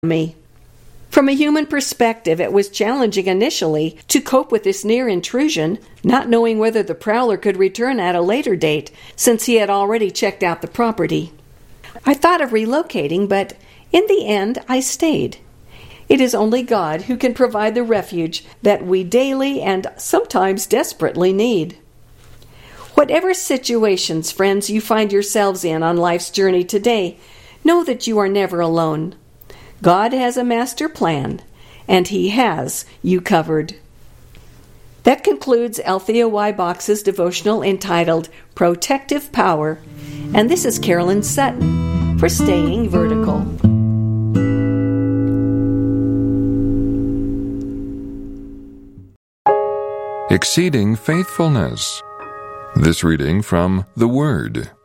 me. From a human perspective, it was challenging initially to cope with this near intrusion, not knowing whether the prowler could return at a later date, since he had already checked out the property. I thought of relocating, but in the end, I stayed. It is only God who can provide the refuge that we daily and sometimes desperately need. Whatever situations, friends, you find yourselves in on life's journey today, know that you are never alone. God has a master plan, and He has you covered. That concludes Althea Y. Box's devotional entitled Protective Power, and this is Carolyn Sutton for Staying Vertical. Exceeding Faithfulness. This reading from The Word.